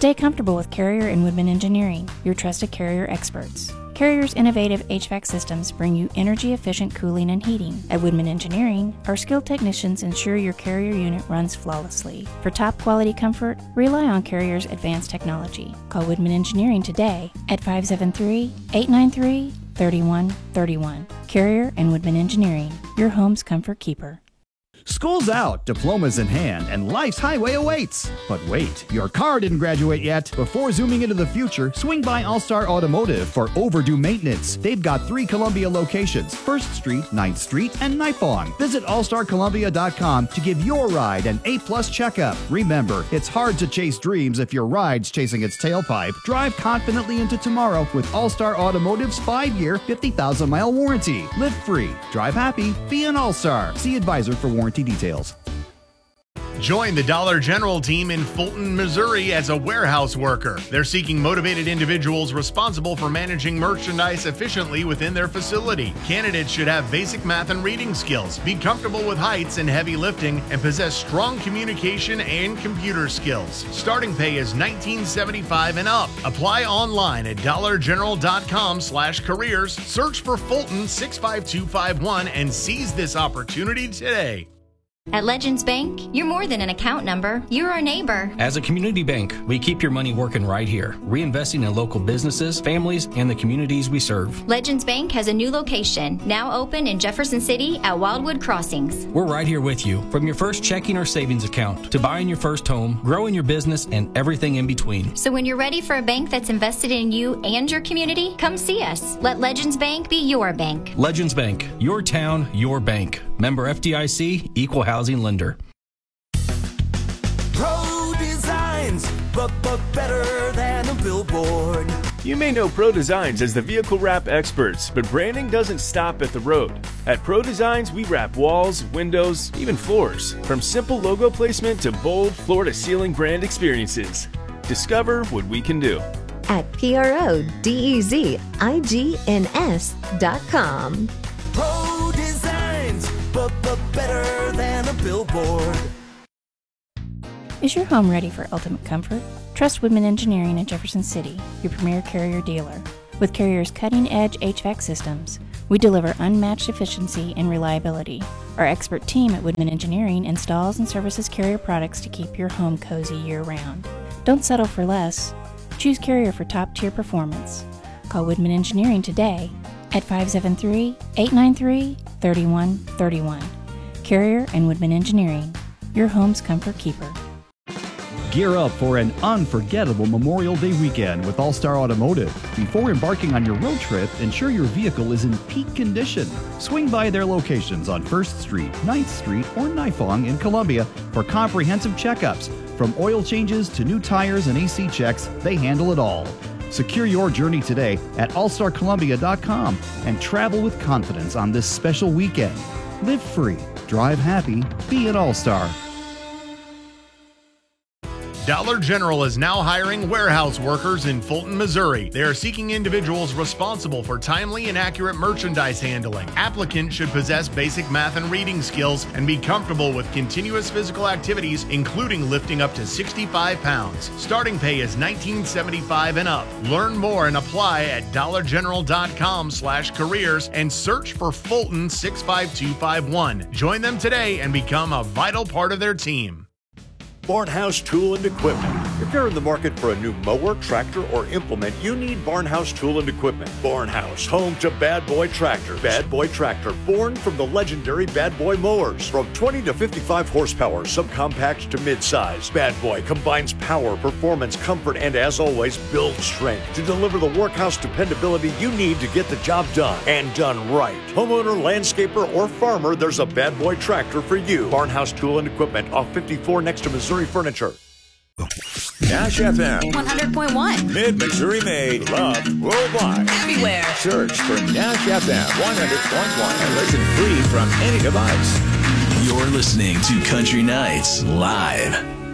Stay comfortable with Carrier and Woodman Engineering, your trusted Carrier experts. Carrier's innovative HVAC systems bring you energy-efficient cooling and heating. At Woodman Engineering, our skilled technicians ensure your Carrier unit runs flawlessly. For top-quality comfort, rely on Carrier's advanced technology. Call Woodman Engineering today at 573-893-3131. Carrier and Woodman Engineering, your home's comfort keeper. School's out, diplomas in hand, and life's highway awaits. But wait, your car didn't graduate yet. Before zooming into the future, swing by All-Star Automotive for overdue maintenance. They've got 3 Columbia locations, 1st Street, 9th Street, and Nipong. Visit allstarcolumbia.com to give your ride an A-plus checkup. Remember, it's hard to chase dreams if your ride's chasing its tailpipe. Drive confidently into tomorrow with All-Star Automotive's 5-year, 50,000-mile warranty. Live free, drive happy, be an All-Star. See advisor for warranty details. Join the Dollar General team in Fulton, Missouri as a warehouse worker. They're seeking motivated individuals responsible for managing merchandise efficiently within their facility. Candidates should have basic math and reading skills, be comfortable with heights and heavy lifting, and possess strong communication and computer skills. Starting pay is $19.75 and up. Apply online at dollargeneral.com/careers. Search for Fulton 65251 and seize this opportunity today. At Legends Bank, you're more than an account number, you're our neighbor. As a community bank, we keep your money working right here, reinvesting in local businesses, families, and the communities we serve. Legends Bank has a new location, now open in Jefferson City at Wildwood Crossings. We're right here with you, from your first checking or savings account to buying your first home, growing your business, and everything in between. So when you're ready for a bank that's invested in you and your community, come see us. Let Legends Bank be your bank. Legends Bank, your town, your bank. Member FDIC, Equal Housing Lender. Pro Designs, but better than a billboard. You may know Pro Designs as the vehicle wrap experts, but branding doesn't stop at the road. At Pro Designs, we wrap walls, windows, even floors. From simple logo placement to bold floor-to-ceiling brand experiences. Discover what we can do at PRODEZIGNS.com. Pro Designs, but better than a billboard. Is your home ready for ultimate comfort? Trust Woodman Engineering in Jefferson City, your premier Carrier dealer. With Carrier's cutting-edge HVAC systems, we deliver unmatched efficiency and reliability. Our expert team at Woodman Engineering installs and services Carrier products to keep your home cozy year-round. Don't settle for less. Choose Carrier for top-tier performance. Call Woodman Engineering today at 573-893-3131. Carrier and Woodman Engineering, your home's comfort keeper. Gear up for an unforgettable Memorial Day weekend with All-Star Automotive. Before embarking on your road trip, ensure your vehicle is in peak condition. Swing by their locations on 1st Street, 9th Street, or Nipong in Columbia for comprehensive checkups. From oil changes to new tires and AC checks, they handle it all. Secure your journey today at allstarcolumbia.com and travel with confidence on this special weekend. Live free, drive happy, be an All-Star. Dollar General is now hiring warehouse workers in Fulton, Missouri. They are seeking individuals responsible for timely and accurate merchandise handling. Applicants should possess basic math and reading skills and be comfortable with continuous physical activities, including lifting up to 65 pounds. Starting pay is $19.75 and up. Learn more and apply at dollargeneral.com/careers and search for Fulton 65251. Join them today and become a vital part of their team. Barnhouse Tool and Equipment. If you're in the market for a new mower, tractor, or implement, you need Barnhouse Tool and Equipment. Barnhouse, home to Bad Boy Tractor. Bad Boy Tractor, born from the legendary Bad Boy mowers. From 20 to 55 horsepower, subcompact to midsize, Bad Boy combines power, performance, comfort, and as always, build strength to deliver the workhouse dependability you need to get the job done, and done right. Homeowner, landscaper, or farmer, there's a Bad Boy Tractor for you. Barnhouse Tool and Equipment, off 54 next to Missouri Furniture. Nash FM 100.1. Mid-Missouri made. Love worldwide. Everywhere. Search for Nash FM 100.1 and listen free from any device. You're listening to Country Nights Live.